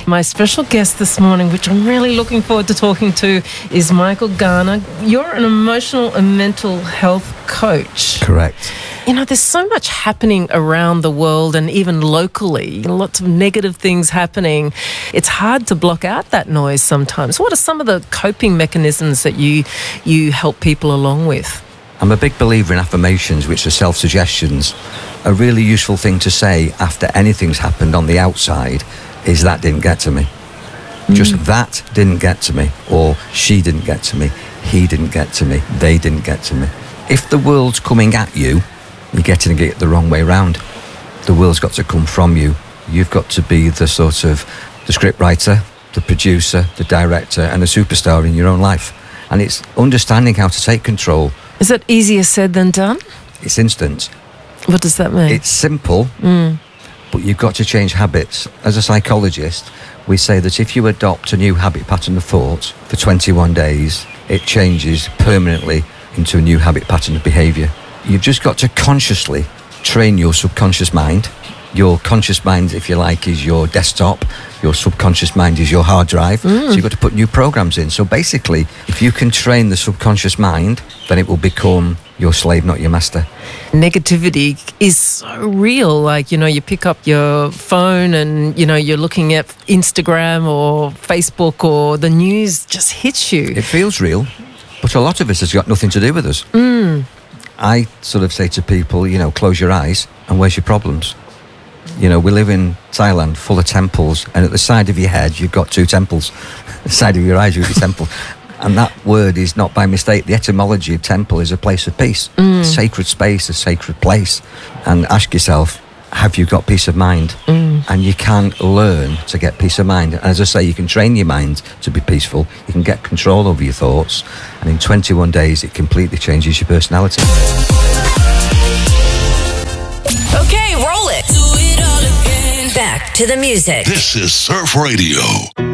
My special guest this morning, which I'm really looking forward to talking to, is Michael Garner. You're an emotional and mental health coach. Correct. You know, there's so much happening around the world and even locally, lots of negative things happening. It's hard to block out that noise sometimes. What are some of the coping mechanisms that you help people along with? I'm a big believer in affirmations, which are self-suggestions. A really useful thing to say after anything's happened on the outside is that didn't get to me. Just that didn't get to me. Or she didn't get to me. He didn't get to me. They didn't get to me. If the world's coming at you, you're getting it the wrong way round. The world's got to come from you. You've got to be the sort of the script writer, the producer, the director, and a superstar in your own life. And it's understanding how to take control. Is that easier said than done? It's instant. What does that mean? It's simple, but you've got to change habits. As a psychologist, we say that if you adopt a new habit pattern of thought for 21 days, it changes permanently into a new habit pattern of behaviour. You've just got to consciously train your subconscious mind. Your conscious mind, if you like, is your desktop. Your subconscious mind is your hard drive. So you've got to put new programs in. So basically, if you can train the subconscious mind, then it will become your slave, not your master. Negativity is so real. Like, you know, you pick up your phone and, you know, you're looking at Instagram or Facebook or the news just hits you. It feels real, but a lot of it has got nothing to do with us. I sort of say to people, you know, close your eyes and where's your problems? You know, we live in Thailand full of temples, and at the side of your head, you've got two temples. The side of your eyes, you've got a temple. And that word is not by mistake. The etymology of temple is a place of peace, a sacred space, a sacred place. And ask yourself, have you got peace of mind? And you can learn to get peace of mind. And as I say, you can train your mind to be peaceful. You can get control over your thoughts. And in 21 days, it completely changes your personality. Okay, roll it. Do it all again. Back to the music. This is Surf Radio.